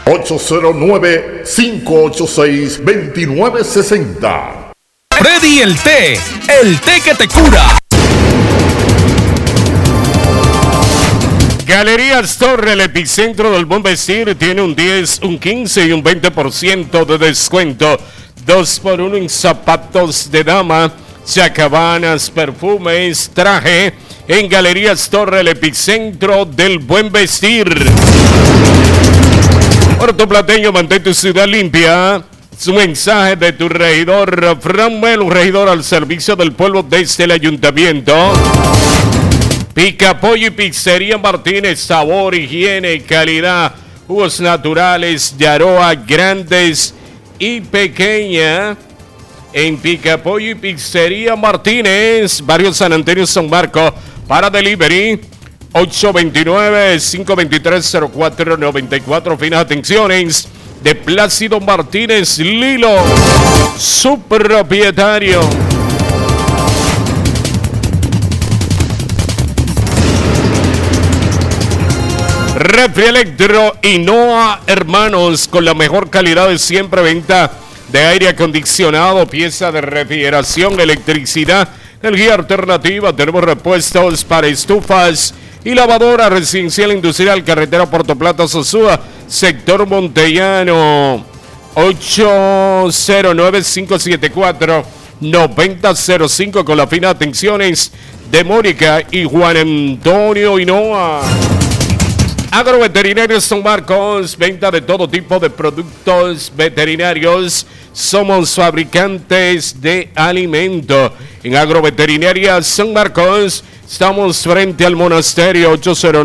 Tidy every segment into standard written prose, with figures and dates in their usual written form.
809-586-2960. Freddy el té que te cura. Galerías Torre, el epicentro del buen vestir, tiene un 10, un 15 y un 20% de descuento. 2x1 en zapatos de dama, chacabanas, perfumes, traje. En Galerías Torre, el epicentro del buen vestir. Puerto Plateño, mantén tu ciudad limpia. Su mensaje de tu regidor, Fran Melo, regidor al servicio del pueblo desde el ayuntamiento. Pica Pollo y Pizzería Martínez, sabor, higiene, calidad, jugos naturales, Yaroa, grandes y pequeña. En Pica Pollo y Pizzería Martínez, Barrio San Antonio, San Marcos, para delivery, 829-523-0494, finas atenciones de Plácido Martínez Lilo, su propietario. Refri Electro y Noa Hermanos, con la mejor calidad de siempre, venta de aire acondicionado, pieza de refrigeración, electricidad, energía alternativa. Tenemos repuestos para estufas y lavadora residencial industrial, carretera Puerto Plata, Sosúa, sector Montellano. 809-574-9005, con las finas atenciones de Mónica y Juan Antonio Hinoa. Agroveterinarios San Marcos, venta de todo tipo de productos veterinarios. Somos fabricantes de alimento. En Agroveterinaria San Marcos, estamos frente al monasterio.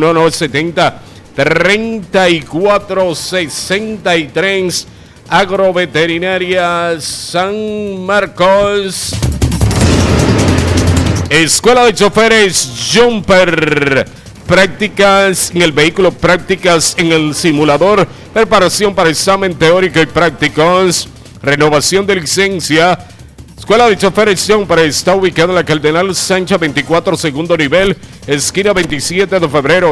809-770-3463. Agroveterinaria San Marcos. Escuela de Choferes Jumper. Prácticas en el vehículo, prácticas en el simulador, preparación para examen teórico y prácticos, renovación de licencia. Escuela de Choferes Jumper está ubicada en la Cardenal Sancha 24, segundo nivel, esquina 27 de febrero,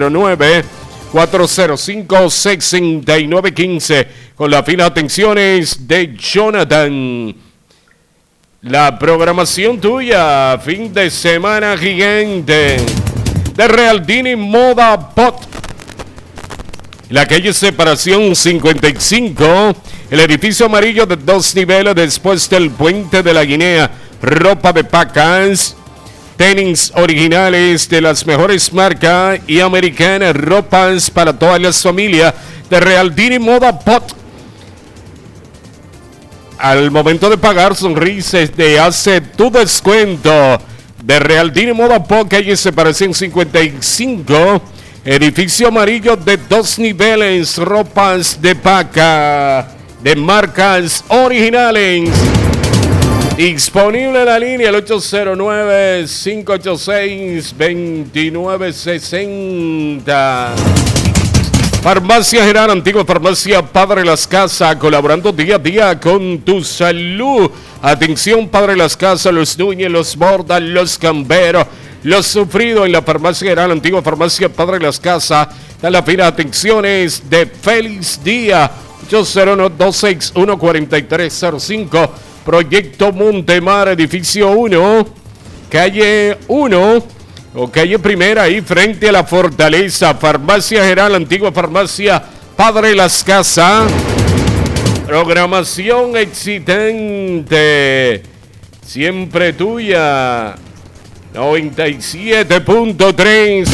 809-405-6915, con las finas atenciones de Jonathan. La programación tuya, fin de semana gigante de Realdini Moda Pot. La calle Separación 55, el edificio amarillo de 2 niveles después del puente de la Guinea. Ropa de pacas, tenis originales de las mejores marcas y americanas, ropas para todas las familias de Realdini Moda Pot. Al momento de pagar, sonrises de hace tu descuento. De Realdini Moda Pot, calle Separación 55, edificio amarillo de 2 niveles, ropas de paca, de marcas originales. Disponible en la línea, el 809-586-2960. Farmacia General, antigua farmacia Padre Las Casas, colaborando día a día con tu salud. Atención, Padre Las Casas, los Núñez, los Borda, los Camberos, los Sufridos en la Farmacia General, antigua farmacia Padre Las Casas. Dan las finas atenciones de Feliz Día, 801-261-4305. Proyecto Montemar, edificio 1, calle 1. O calle Primera, ahí frente a la Fortaleza. Farmacia General, antigua farmacia Padre Las Casas. Programación excitante, siempre tuya. 97.3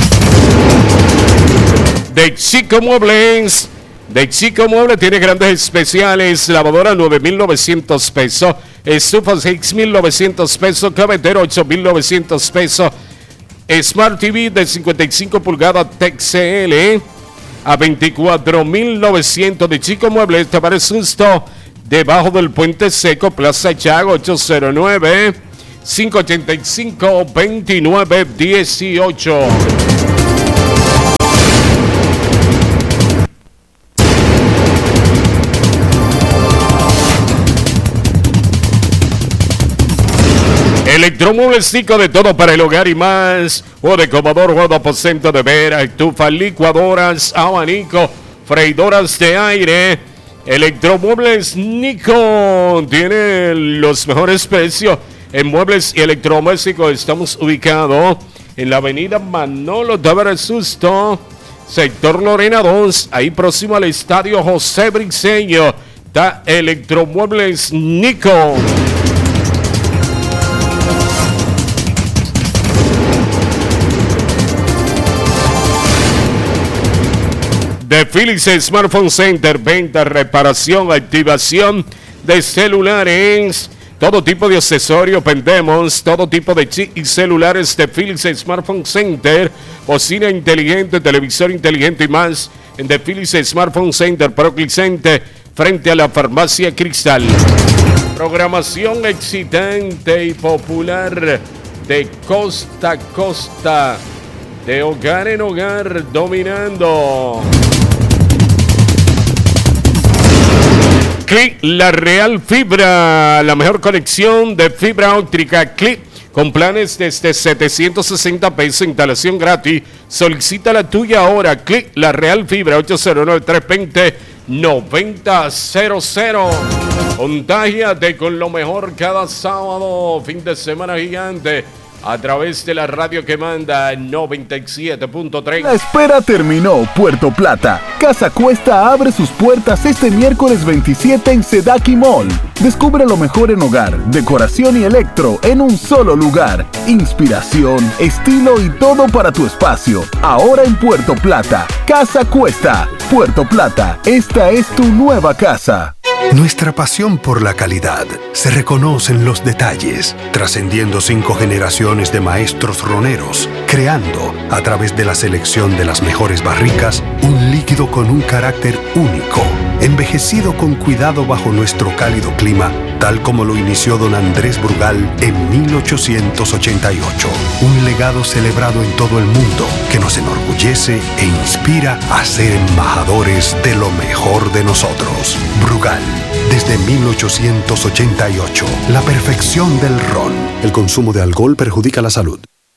de Chico Muebles. De Chico Muebles tiene grandes especiales. Lavadora 9,900 pesos. Estufa 6,900 pesos. Cafetero 8,900 pesos. Smart TV de 55 pulgadas TCL a 24,900 de Chico Muebles. Te parece susto debajo del Puente Seco, Plaza Chago, 809-585-2918. Electromueblecico de todo para el hogar y más. O de comedor, o de aposento de vera, estufa, licuadoras, abanico, freidoras de aire. Electromuebles Nico tiene los mejores precios en muebles y electrodomésticos. Estamos ubicados en la avenida Manolo de Verasusto, sector Lorena 2, ahí próximo al estadio José Briceño. Da Electromuebles Nico. De Philips Smartphone Center, venta, reparación, activación de celulares, todo tipo de accesorios, vendemos todo tipo de chips y celulares de Philips Smartphone Center, bocina inteligente, televisor inteligente y más en The Philips Smartphone Center, Proclicente, frente a la farmacia Cristal. Programación excitante y popular de costa a costa, de hogar en hogar, dominando. Click La Real Fibra, la mejor conexión de fibra óptica. Click con planes desde 760 pesos, instalación gratis. Solicita la tuya ahora. Click La Real Fibra, 809-320-9000. Contágiate con lo mejor cada sábado, fin de semana gigante, a través de la radio que manda 97.3. La espera terminó. Puerto Plata. Casa Cuesta abre sus puertas este miércoles 27 en Sedaki Mall. Descubre lo mejor en hogar, decoración y electro en un solo lugar. Inspiración, estilo y todo para tu espacio. Ahora en Puerto Plata. Casa Cuesta. Puerto Plata. Esta es tu nueva casa. Nuestra pasión por la calidad se reconoce en los detalles, trascendiendo 5 generaciones de maestros roneros, creando, a través de la selección de las mejores barricas, un líquido con un carácter único, envejecido con cuidado bajo nuestro cálido clima, tal como lo inició don Andrés Brugal en 1888. Un legado celebrado en todo el mundo que nos enorgullece e inspira a ser embajadores de lo mejor de nosotros. Brugal, desde 1888, la perfección del ron. El consumo de alcohol perjudica la salud.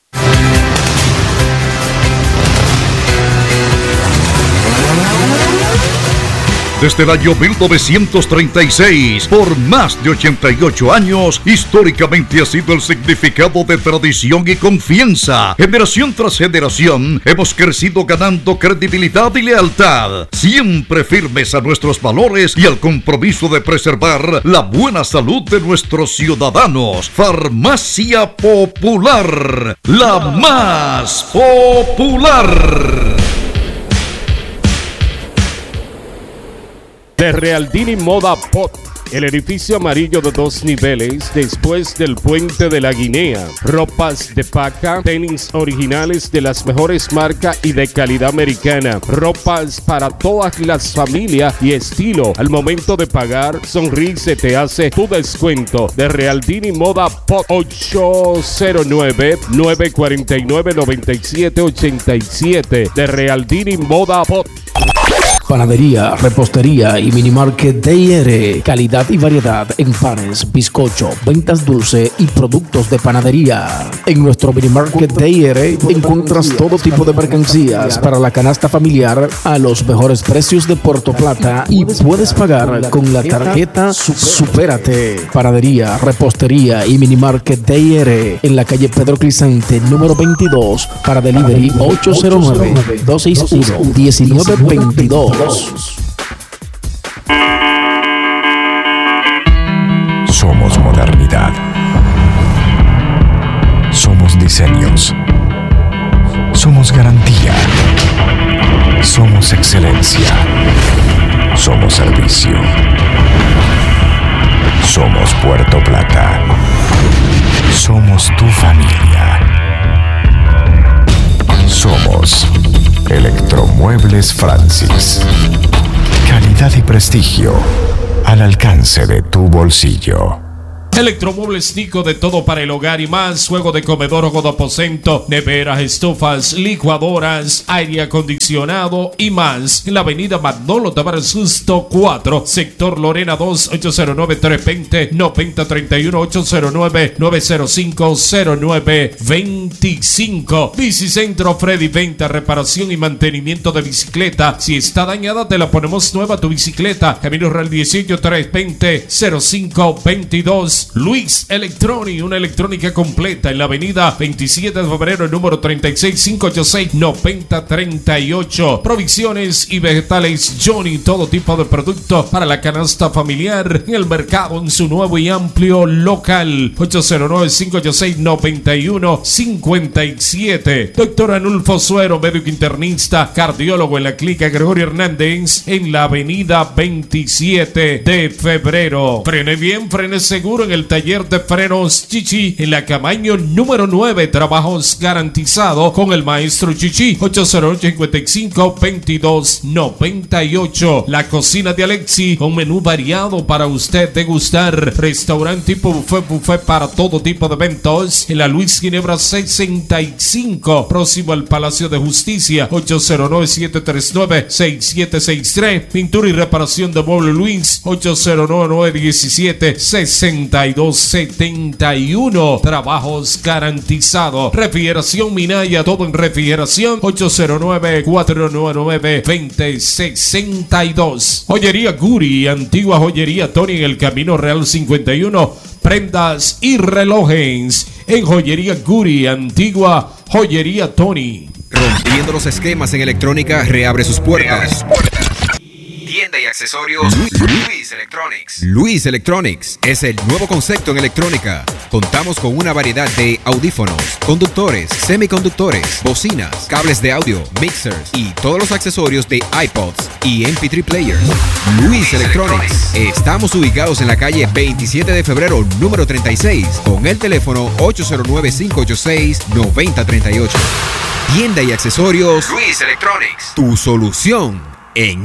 Desde el año 1936, por más de 88 años, históricamente ha sido el significado de tradición y confianza. Generación tras generación, hemos crecido ganando credibilidad y lealtad, siempre firmes a nuestros valores y al compromiso de preservar la buena salud de nuestros ciudadanos. Farmacia Popular, la más popular. De Realdini Moda Pot, el edificio amarillo de 2 niveles después del puente de la Guinea. Ropas de paca, tenis originales de las mejores marcas y de calidad americana. Ropas para todas las familias y estilo. Al momento de pagar, Sonrise te hace tu descuento. De Realdini Moda Pot, 809-949-9787. De Realdini Moda Pot. Panadería, repostería y minimarket DR. Calidad y variedad en panes, bizcocho, ventas dulce y productos de panadería. En nuestro minimarket DR encuentras todo tipo de mercancías para la canasta familiar a los mejores precios de Puerto Plata y puedes pagar con la tarjeta Supérate. Panadería, repostería y minimarket DR en la calle Pedro Clisante, número 22. Para delivery 809-261-1922. Somos modernidad. Somos diseños. Somos garantía. Somos excelencia. Somos servicio. Somos Puerto Plata. Somos tu familia. Somos Electromuebles Francis. Calidad y prestigio al alcance de tu bolsillo. Electromuebles Nico, de todo para el hogar y más. Juego de comedor o de aposento, neveras, estufas, licuadoras, aire acondicionado y más. En la avenida Manolo Tavares Justo 4, sector Lorena 2, 809-320-9031, 809-905-0925. Bicicentro Freddy, venta, reparación y mantenimiento de bicicleta. Si está dañada, te la ponemos nueva tu bicicleta. Camino Real 18, 320-0522. Luis Electronic, una electrónica completa en la avenida 27 de febrero, número 36, 586-9038. Provisiones y vegetales Johnny, todo tipo de productos para la canasta familiar en el mercado en su nuevo y amplio local. 809-586-9157. Doctor Anulfo Suero, médico internista, cardiólogo en la clínica Gregorio Hernández en la avenida 27 de febrero. Frene bien, frene seguro en el taller de frenos Chichi en la Camaño número 9. Trabajos garantizados con el maestro Chichi. 808-55-2298. La cocina de Alexi, un menú variado para usted degustar. Restaurante tipo buffet para todo tipo de eventos en la Luis Ginebra 65, próximo al Palacio de Justicia. 809-739-6763. Pintura y reparación de mueble Luis. 809-917-6271. Trabajos garantizados. Refrigeración Minaya, todo en refrigeración. 809-499-2062. Joyería Guri, antigua joyería Tony en el Camino Real 51. Prendas y relojes en Joyería Guri, antigua joyería Tony. Rompiendo los esquemas en electrónica, reabre sus puertas. Tienda y accesorios Luis Electronics. Luis Electronics es el nuevo concepto en electrónica. Contamos con una variedad de audífonos, conductores, semiconductores, bocinas, cables de audio, mixers y todos los accesorios de iPods y MP3 players. Luis Electronics. Estamos ubicados en la calle 27 de febrero, número 36, con el teléfono 809-586-9038. Tienda y accesorios Luis Electronics. Tu solución en